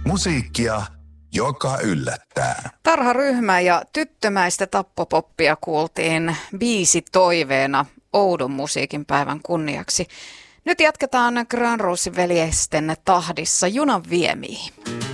Musiikkia, joka yllättää. Tarharyhmä ja tyttömäistä tappopoppia kuultiin biisi toiveena oudon musiikin päivän kunniaksi. Nyt jatketaan Grönroosin veljesten tahdissa junan viemiin.